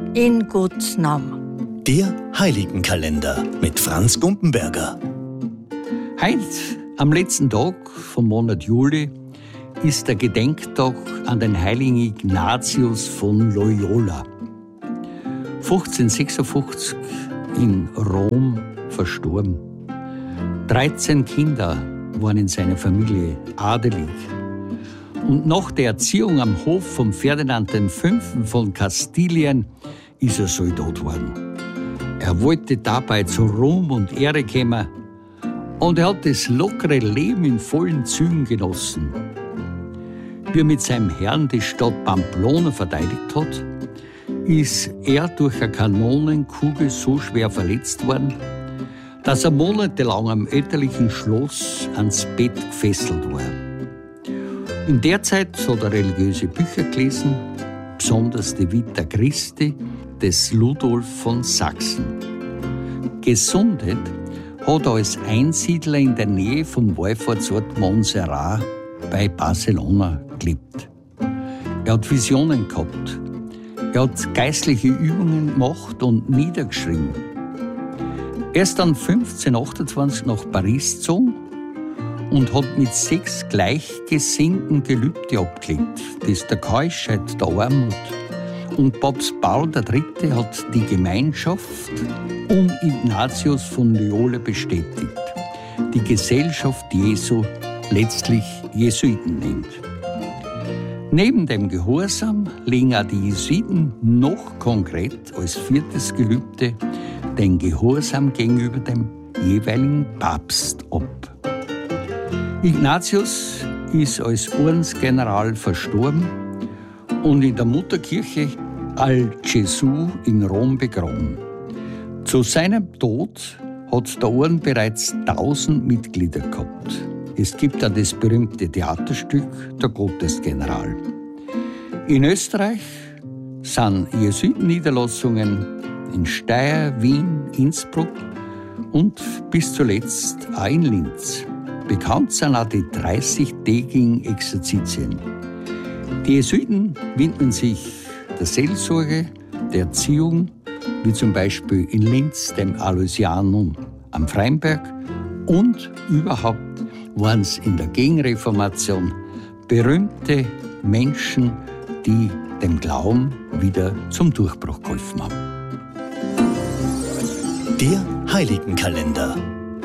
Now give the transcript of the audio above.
In Gottes Namen. Der Heiligenkalender mit Franz Gumpenberger. Heute, am letzten Tag vom Monat Juli, ist der Gedenktag an den heiligen Ignatius von Loyola. 1556 in Rom verstorben. 13 Kinder waren in seiner Familie adelig. Und nach der Erziehung am Hof von Ferdinand V. von Kastilien ist er Soldat geworden. Er wollte dabei zu Ruhm und Ehre kommen und er hat das lockere Leben in vollen Zügen genossen. Wie er mit seinem Herrn die Stadt Pamplona verteidigt hat, ist er durch eine Kanonenkugel so schwer verletzt worden, dass er monatelang am elterlichen Schloss ans Bett gefesselt war. In der Zeit hat er religiöse Bücher gelesen, besonders die Vita Christi des Ludolf von Sachsen. Gesundet hat er als Einsiedler in der Nähe vom Wallfahrtsort Montserrat bei Barcelona gelebt. Er hat Visionen gehabt. Er hat geistliche Übungen gemacht und niedergeschrieben. Er ist dann 1528 nach Paris gezogen und hat mit 6 Gleichgesinnten Gelübde abgelegt, das der Keuschheit, der Armut. Und Papst Paul III. Hat die Gemeinschaft um Ignatius von Loyola bestätigt, die Gesellschaft Jesu letztlich Jesuiten nennt. Neben dem Gehorsam legen auch die Jesuiten noch konkret als 4. Gelübde den Gehorsam gegenüber dem jeweiligen Papst ab. Ignatius ist als Ordensgeneral verstorben und in der Mutterkirche Al Gesù in Rom begraben. Zu seinem Tod hat der Orden bereits 1000 Mitglieder gehabt. Es gibt auch das berühmte Theaterstück Der Gottesgeneral. In Österreich sind Jesuitenniederlassungen in Steyr, Wien, Innsbruck und bis zuletzt auch in Linz. Bekannt sind auch die 30-tägigen Exerzitien. Die Jesuiten widmen sich der Seelsorge, der Erziehung, wie zum Beispiel in Linz dem Aloysianum am Freinberg, und überhaupt waren es in der Gegenreformation berühmte Menschen, die dem Glauben wieder zum Durchbruch geholfen haben. Der Heiligenkalender.